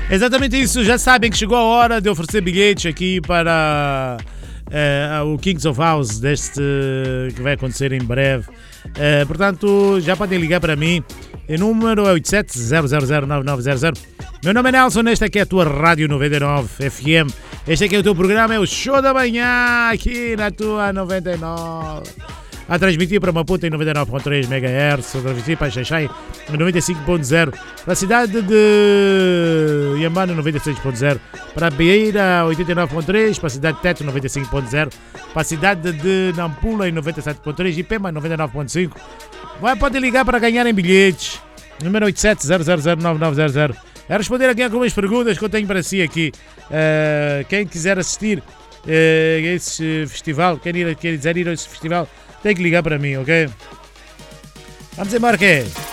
Exatamente isso, já sabem que chegou a hora de oferecer bilhetes aqui para o Kings of House deste que vai acontecer em breve. Portanto, já podem ligar para mim. O número é 87-000-9900. Meu nome é Nelson, esta aqui é a tua Rádio 99 FM. Este aqui é o teu programa, é o Show da Manhã, aqui na tua 99. A transmitir para Maputo em 99.3 MHz, a transmitir para Xaixai em 95.0, para a cidade de Iambano 96.0, para a Beira 89.3, para a cidade de Teto 95.0, para a cidade de Nampula em 97.3 e Pema 99.5. Pode ligar para ganharem bilhetes. Número 87-000-9900. É responder aqui algumas perguntas que eu tenho para si aqui. Quem quiser assistir a esse festival, quem quiser ir a esse festival, tem que ligar para mim, ok? Vamos embora, que